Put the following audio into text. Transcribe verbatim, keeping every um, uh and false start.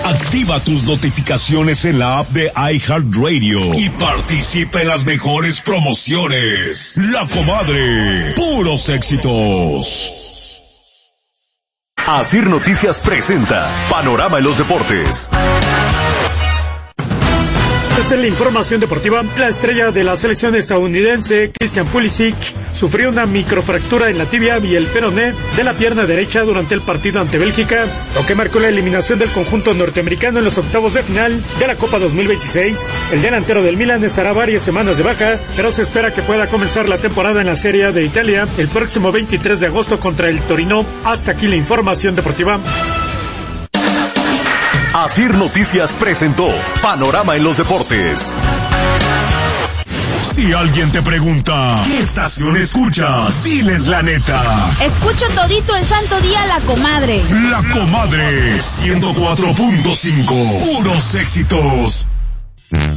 Activa tus notificaciones en la app de iHeartRadio y participa en las mejores promociones. La Comadre, puros éxitos. Asir Noticias presenta Panorama en los Deportes. Esta es la información deportiva. La estrella de la selección estadounidense, Christian Pulisic, sufrió una microfractura en la tibia y el peroné de la pierna derecha durante el partido ante Bélgica, lo que marcó la eliminación del conjunto norteamericano en los octavos de final de la Copa dos mil veintiséis. El delantero del Milan estará varias semanas de baja, pero se espera que pueda comenzar la temporada en la Serie de Italia el próximo veintitrés de agosto contra el Torino. Hasta aquí la información deportiva. Asir Noticias presentó Panorama en los Deportes. Si alguien te pregunta, ¿qué estación escuchas? Diles la neta. Escucho todito el santo día La Comadre. La Comadre, ciento cuatro punto cinco, puros éxitos.